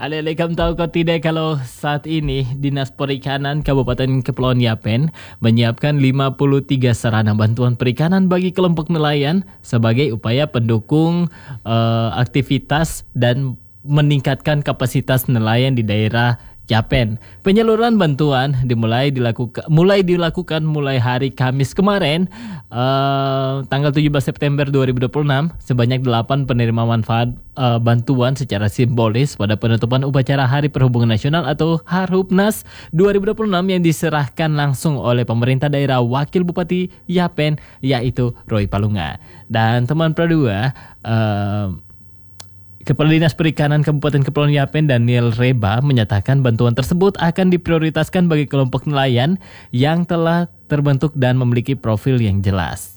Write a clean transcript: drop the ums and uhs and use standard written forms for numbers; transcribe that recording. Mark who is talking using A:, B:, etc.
A: Alelekam tahu kau tidak kalau saat ini Dinas Perikanan Kabupaten Kepulauan Yapen menyiapkan 53 sarana bantuan perikanan bagi kelompok nelayan sebagai upaya pendukung aktivitas dan meningkatkan kapasitas nelayan di daerah Yapen. Penyaluran bantuan mulai dilakukan mulai hari Kamis kemarin, tanggal 17 September 2026, sebanyak 8 penerima manfaat bantuan secara simbolis pada penutupan upacara Hari Perhubungan Nasional atau Harhubnas 2026 yang diserahkan langsung oleh pemerintah daerah Wakil Bupati Yapen, yaitu Roy Palunga. Dan teman Pradua, Kepala Dinas Perikanan Kabupaten Kepulauan Yapen Daniel Reba menyatakan bantuan tersebut akan diprioritaskan bagi kelompok nelayan yang telah terbentuk dan memiliki profil yang jelas.